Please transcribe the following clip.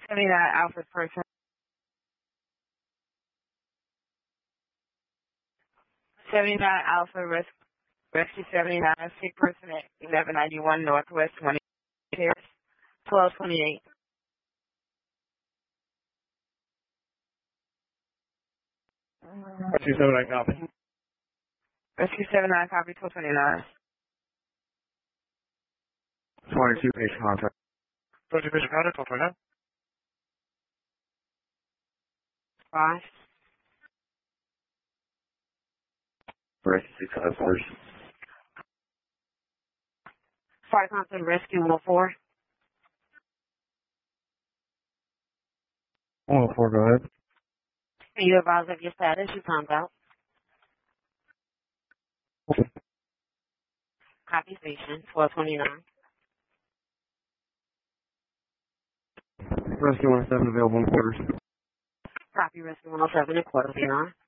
79 Alpha person. 79 Alpha Rescue 79, sick person at 1191 Northwest 20 Terrace, 1228. Rescue 79 copy. Rescue 79 copy 1229. 22 patient contact. 22 patient contact, 1229. 5. Rescue 654. 5 constant rescue 104. 104, go ahead. Can you advise of your status? You timed out. Copy station 1229. Rescue 17 available in quarters. Copy rescue 107 and quarters 9.